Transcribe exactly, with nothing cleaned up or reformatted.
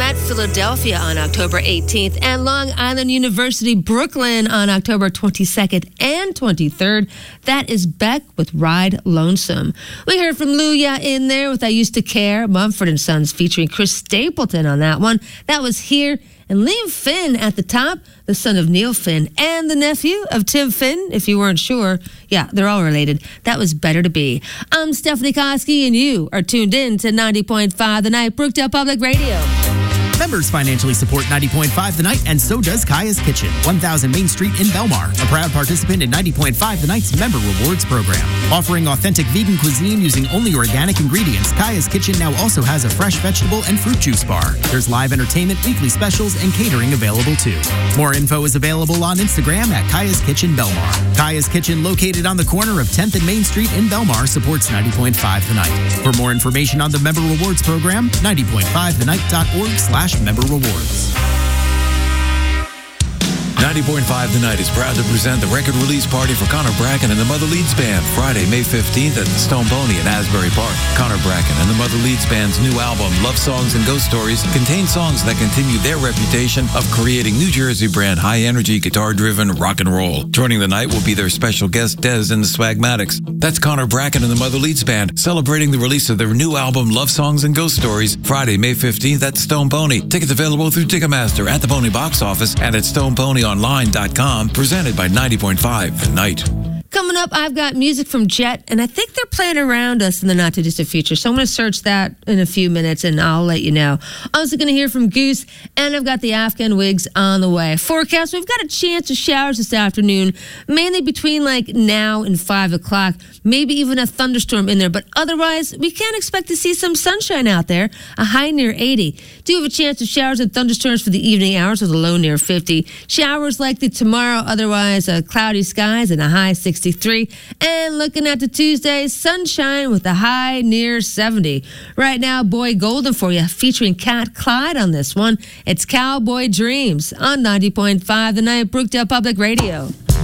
Met Philadelphia on October eighteenth and Long Island University Brooklyn on October twenty-second and twenty-third. That is Beck with Ride Lonesome. We heard from Luya in there with I Used to Care, Mumford and Sons featuring Chris Stapleton on that one. That was Here. And Liam Finn at the top, the son of Neil Finn and the nephew of Tim Finn, if you weren't sure. Yeah, they're all related. That was Better to Be. I'm Stephanie Koski, and you are tuned in to ninety point five The Night, Brookdale Public Radio. Members financially support ninety point five The Night, and so does Kaya's Kitchen, one thousand Main Street in Belmar, a proud participant in ninety point five The Night's Member Rewards program. Offering authentic vegan cuisine using only organic ingredients, Kaya's Kitchen now also has a fresh vegetable and fruit juice bar. There's live entertainment, weekly specials, and catering available too. More info is available on Instagram at Kaya's Kitchen Belmar. Kaya's Kitchen, located on the corner of tenth and Main Street in Belmar, supports ninety point five The Night. For more information on the Member Rewards program, ninety point five the night dot org slash member rewards. ninety point five The Night is proud to present the record release party for Connor Bracken and the Mother Leeds Band, Friday, May fifteenth at the Stone Pony in Asbury Park. Connor Bracken and the Mother Leeds Band's new album, Love Songs and Ghost Stories, contains songs that continue their reputation of creating New Jersey brand high-energy, guitar-driven rock and roll. Joining the night will be their special guest, Dez and the Swagmatics. That's Connor Bracken and the Mother Leeds Band, celebrating the release of their new album, Love Songs and Ghost Stories, Friday, May fifteenth at the Stone Pony. Tickets available through Ticketmaster, at the Pony Box Office, and at stone pony online dot com. Presented by ninety point five The Night. Coming up, I've got music from Jet, and I think they're playing around us in the not-too-distant future, so I'm going to search that in a few minutes, and I'll let you know. Also going to hear from Goose, and I've got the Afghan Wigs on the way. Forecast, we've got a chance of showers this afternoon, mainly between like now and five o'clock, maybe even a thunderstorm in there, but otherwise, we can expect to see some sunshine out there, a high near eighty. Do have a chance of showers and thunderstorms for the evening hours with a low near fifty. Showers likely tomorrow, otherwise uh, cloudy skies and a high sixty-three. And looking at the Tuesday, sunshine with a high near seventy. Right now, Boy Golden for you, featuring Cat Clyde on this one. It's Cowboy Dreams on ninety point five The Night, Brookdale Public Radio.